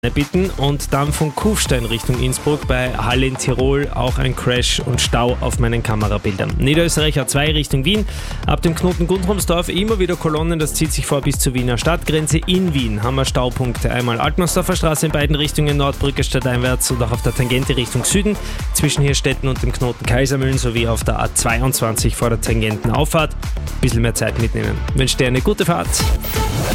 bitten und dann von Kufstein Richtung Innsbruck bei Halle in Tirol auch ein Crash und Stau auf meinen Kamerabildern. Niederösterreich A2 Richtung Wien, ab dem Knoten Guntramsdorf immer wieder Kolonnen, das zieht sich vor bis zur Wiener Stadtgrenze. In Wien haben wir Staupunkte, einmal Altmannsdorfer Straße in beiden Richtungen, Nordbrücke stadteinwärts und auch auf der Tangente Richtung Süden, zwischen Hirstetten und dem Knoten Kaisermühlen sowie auf der A22 vor der Tangentenauffahrt. Ein bisschen mehr Zeit mitnehmen. Wünsche dir eine gute Fahrt.